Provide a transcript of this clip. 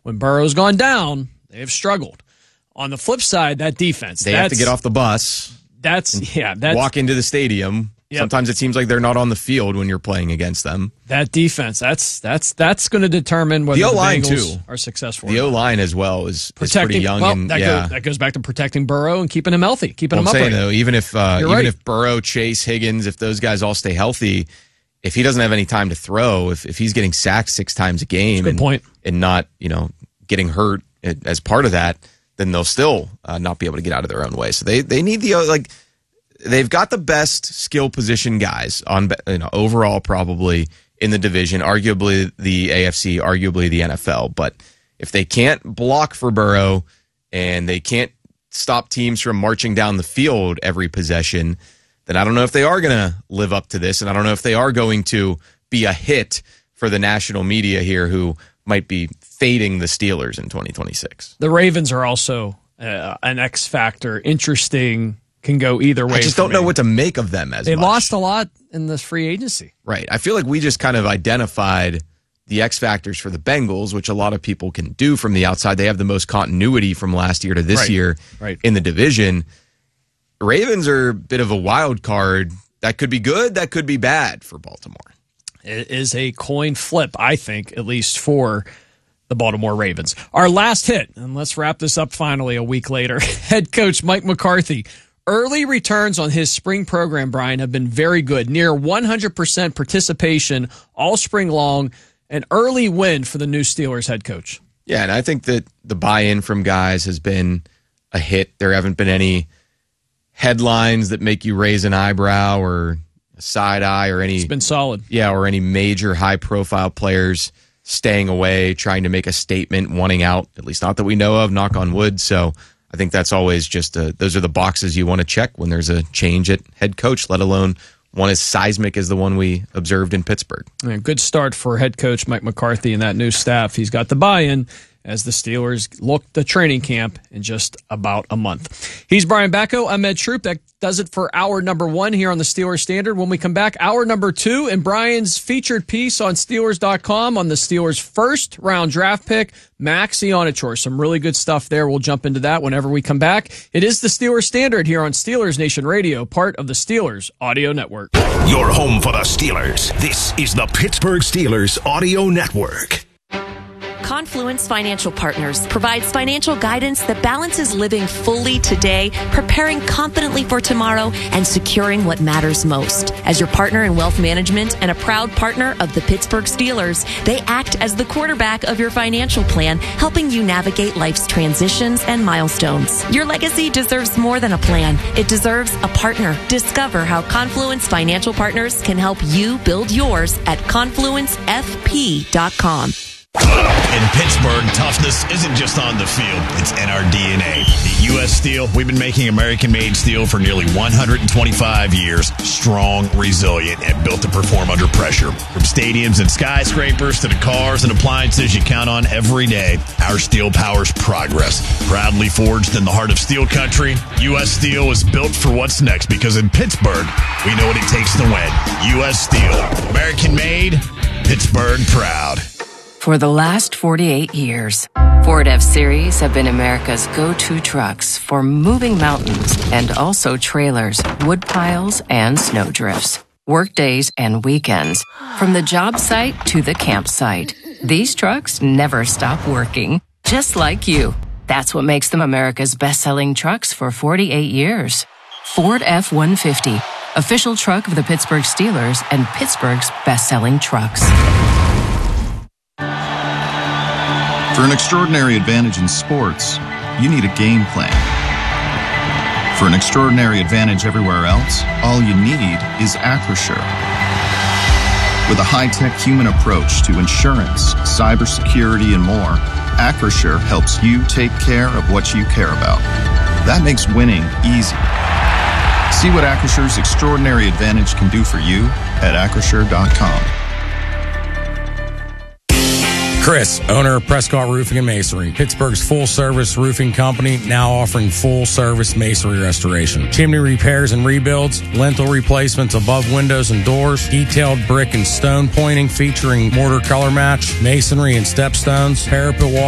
When Burrow's gone down, they have struggled. On the flip side, that defense. They have to get off the bus. Walk into the stadium. Yep. Sometimes it seems like they're not on the field when you're playing against them. That defense, that's going to determine whether the Bengals are successful. The O-line as well is pretty young. Well, that goes back to protecting Burrow and keeping him healthy, keeping him upright. I'm saying, though, even if Burrow, Chase, Higgins, if those guys all stay healthy, if he doesn't have any time to throw, if he's getting sacked 6 times a game and not getting hurt as part of that, then they'll still not be able to get out of their own way. So they need they've got the best skill position guys on overall probably in the division, arguably the AFC, arguably the NFL. But if they can't block for Burrow and they can't stop teams from marching down the field every possession, then I don't know if they are going to live up to this, and I don't know if they are going to be a hit for the national media here who might be fading the Steelers in 2026. The Ravens are also an X factor. Interesting. Can go either way. I just don't know what to make of them They lost a lot in this free agency. Right. I feel like we just kind of identified the X factors for the Bengals, which a lot of people can do from the outside. They have the most continuity from last year to this year in the division. Ravens are a bit of a wild card. That could be good. That could be bad for Baltimore. It is a coin flip, I think, at least for the Baltimore Ravens. Our last hit, and let's wrap this up finally a week later. Head coach Mike McCarthy. Early returns on his spring program, Brian, have been very good. Near 100% participation all spring long. An early win for the new Steelers head coach. Yeah, and I think that the buy-in from guys has been a hit. There haven't been any headlines that make you raise an eyebrow or a side eye or any. It's been solid. Yeah, or any major high-profile players staying away, trying to make a statement, wanting out, at least not that we know of, knock on wood. So I think that's always just those are the boxes you want to check when there's a change at head coach, let alone one as seismic as the one we observed in Pittsburgh. Yeah, good start for head coach Mike McCarthy and that new staff. He's got the buy-in as the Steelers look the training camp in just about a month. He's Brian Bacco. I'm Ed Troop. That does it for hour number 1 here on the Steelers Standard. When we come back, hour number 2 and Brian's featured piece on Steelers.com on the Steelers' first-round draft pick, Max Ionachor. Some really good stuff there. We'll jump into that whenever we come back. It is the Steelers Standard here on Steelers Nation Radio, part of the Steelers Audio Network. Your home for the Steelers. This is the Pittsburgh Steelers Audio Network. Confluence Financial Partners provides financial guidance that balances living fully today, preparing confidently for tomorrow, and securing what matters most. As your partner in wealth management and a proud partner of the Pittsburgh Steelers, they act as the quarterback of your financial plan, helping you navigate life's transitions and milestones. Your legacy deserves more than a plan. It deserves a partner. Discover how Confluence Financial Partners can help you build yours at confluencefp.com. In Pittsburgh, toughness isn't just on the field, it's in our DNA. At U.S. Steel, we've been making American-made steel for nearly 125 years. Strong, resilient, and built to perform under pressure. From stadiums and skyscrapers to the cars and appliances you count on every day, our steel powers progress. Proudly forged in the heart of steel country, U.S. Steel is built for what's next because in Pittsburgh, we know what it takes to win. U.S. Steel. American-made, Pittsburgh proud. For the last 48 years, Ford F-Series have been America's go-to trucks for moving mountains and also trailers, wood piles, and snowdrifts. Workdays and weekends, from the job site to the campsite. These trucks never stop working, just like you. That's what makes them America's best-selling trucks for 48 years. Ford F-150, official truck of the Pittsburgh Steelers and Pittsburgh's best-selling trucks. For an extraordinary advantage in sports, you need a game plan. For an extraordinary advantage everywhere else, all you need is Acrisure. With a high-tech human approach to insurance, cybersecurity, and more, Acrisure helps you take care of what you care about. That makes winning easy. See what Acrisure's extraordinary advantage can do for you at Acrisure.com. Chris, owner of Prescott Roofing and Masonry, Pittsburgh's full-service roofing company, now offering full-service masonry restoration, chimney repairs and rebuilds, lintel replacements above windows and doors, detailed brick and stone pointing featuring mortar color match, masonry and stepstones, parapet wall